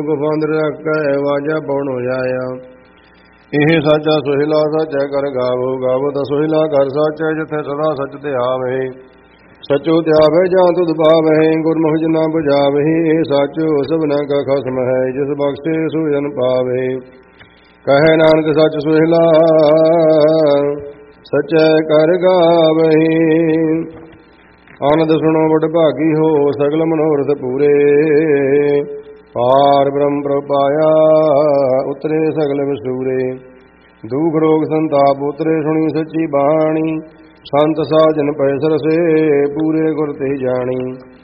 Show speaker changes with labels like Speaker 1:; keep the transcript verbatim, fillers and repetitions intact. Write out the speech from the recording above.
Speaker 1: ਗੁਫੰਦ ਰੱਖੈ ਵਾਜਾ ਪਉਣ ਹੋ ਜਾਇਆ। ਇਹ ਸਾਚਾ ਸੁਹਿਲਾ ਸਾਚੈ ਕਰ ਗਾਵੋ, ਗਾਵੋ ਤਾਂ ਸੁਹਿਲਾ ਕਰ ਸਾਚੈ, ਜਿੱਥੇ ਸਦਾ ਸਚ ਤੇ ਆਵੇ। ਸਚੋ ਧਿਆਵੈ ਜਾਂ ਤੁਧ ਪਾਵਹਿ, ਗੁਰਮੁਖ ਜਿਨਾ ਬੁਝਾਵਹਿ। ਇਹ ਸਾਚੋ ਸਭਨਾ ਕਾ ਖਸਮ ਹੈ, ਜਿਸ ਬਖਸ਼ੇ ਸੋ ਜਨ ਪਾਵੇ। ਕਹੈ ਨਾਨਕ ਸਚ ਸੁਹਿਲਾ ਸਚੈ ਕਰ ਗਾਵਹਿ। ਆਨੰਦ ਸੁਣੋ ਵਡ ਭਾਗੀ ਹੋ, ਸਗਲ ਮਨੋਰਥ ਪੂਰੇ। ਪਾਰ ਬ੍ਰਹਮ ਪ੍ਰਭ ਪਾਇਆ, ਉਤਰੇ ਸਗਲ ਵਿਸੂਰੇ। ਦੁਖ ਰੋਗ ਸੰਤਾਪ ਉਤਰੇ, ਸੁਣੀ ਸੱਚੀ ਬਾਣੀ। ਸੰਤ ਸਾਜਨ ਪੈ ਸਰਸੇ, ਪੂਰੇ ਗੁਰ ਤੇ ਜਾਣੀ।